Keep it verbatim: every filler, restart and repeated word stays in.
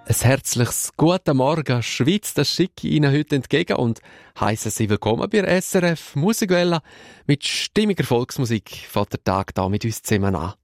Ein herzliches Guten Morgen, Schweiz, das schicke ich Ihnen heute entgegen und heisse Sie willkommen bei S R F Musikwelle. Mit stimmiger Volksmusik fängt der Tag da mit uns zusammen an.